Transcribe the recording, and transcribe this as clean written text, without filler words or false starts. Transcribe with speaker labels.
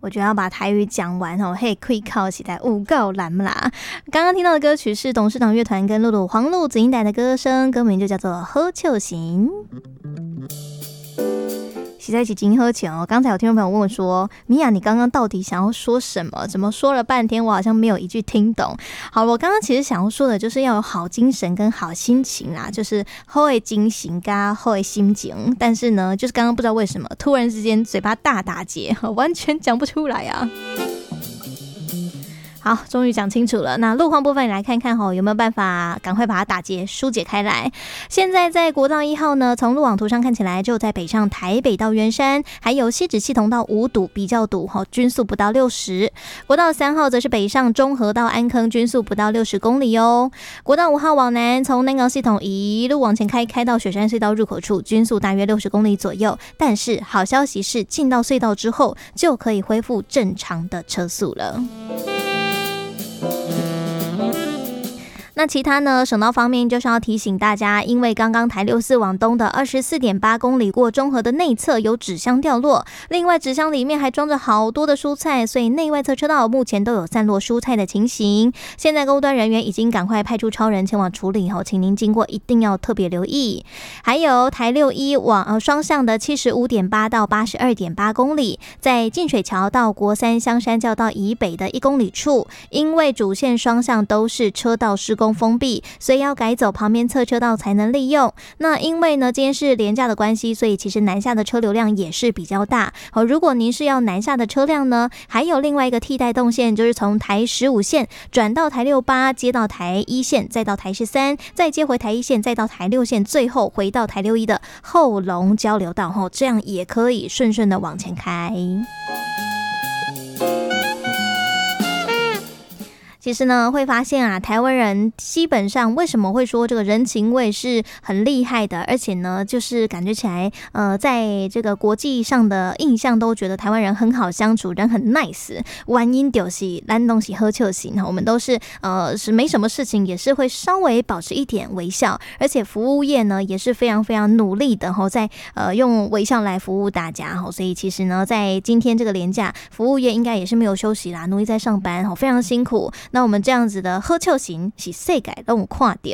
Speaker 1: 我觉得要把台语讲完哦，嘿，可以靠起来五告蓝啦。刚刚听到的歌曲是董事长乐团跟露露黄路子英带的歌声，歌名就叫做《喝酒行》。洗在一起金喝钱哦。刚才有听众朋友问我说：“米娅，你刚刚到底想要说什么？怎么说了半天，我好像没有一句听懂。”好，我刚刚其实想要说的就是要有好精神跟好心情啦，就是好的精神跟好的心情。但是呢，就是刚刚不知道为什么突然之间嘴巴大打结，完全讲不出来啊。好，终于讲清楚了。那路况部分，你来看看有没有办法赶快把它打结疏解开来。现在在国道1号呢，从路网图上看起来，就在北上台北到圆山，还有汐止系统到五堵比较堵，均速不到60。国道3号则是北上中和到安坑，均速不到60公里哦。国道5号往南，从南港系统一路往前开到雪山隧道入口处，均速大约60公里左右。但是好消息是，进到隧道之后，就可以恢复正常的车速了。那其他呢？省道方面就是要提醒大家，因为刚刚台64往东的24.8公里过中和的内侧有纸箱掉落，另外纸箱里面还装着好多的蔬菜，所以内外侧车道目前都有散落蔬菜的情形。现在购物端人员已经赶快派出超人前往处理，请您经过一定要特别留意。还有台61往双向的75.8到82.8公里，在净水桥到国三香山教道以北的1公里处，因为主线双向都是车道施工封闭，所以要改走旁边侧车道才能利用。那因为呢今天是连假的关系，所以其实南下的车流量也是比较大。如果您是要南下的车辆呢，还有另外一个替代动线，就是从台15线转到台68，接到台1线，再到台13，再接回台1线，再到台6线，最后回到台61的后龙交流道，这样也可以顺顺的往前开。其实呢，会发现啊，台湾人基本上为什么会说这个人情味是很厉害的，而且呢，就是感觉起来，在这个国际上的印象都觉得台湾人很好相处，人很 nice。原因就是咱东西喝酒型，我们都是是没什么事情，也是会稍微保持一点微笑，而且服务业呢也是非常非常努力的，在用微笑来服务大家，所以其实呢，在今天这个连假，服务业应该也是没有休息啦，努力在上班，非常辛苦。那我们这样子的喝酒型是世界都有看到。